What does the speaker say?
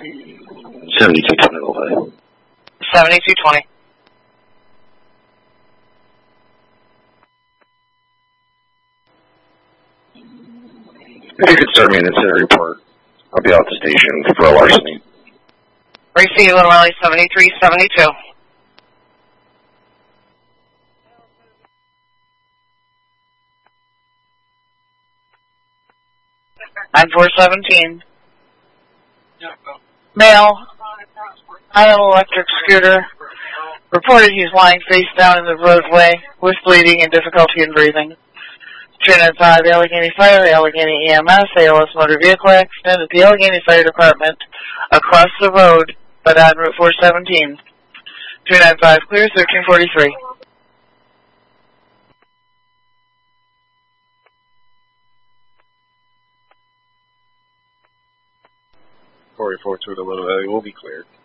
7220 will play. 7220. If you could start me an incident report, I'll be out the station for a larceny. Receive Lily 7372. I'm 417. Male, on an electric scooter. Reported he's lying face down in the roadway with bleeding and difficulty in breathing. 295 Allegheny Fire, Allegheny EMS, ALS Motor Vehicle Accident at the Allegheny Fire Department across the road, but on Route 417. 295 clear, 1343. 44 to the Little Valley will be cleared.